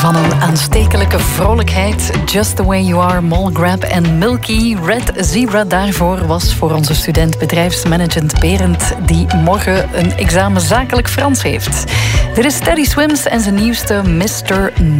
Van een aanstekelijke vrolijkheid, Just the Way You Are, Mall Grab en Milky. Red Zebra daarvoor was voor onze student bedrijfsmanagement Berend, die morgen een examen zakelijk Frans heeft. Er is Teddy Swims en zijn nieuwste Mr.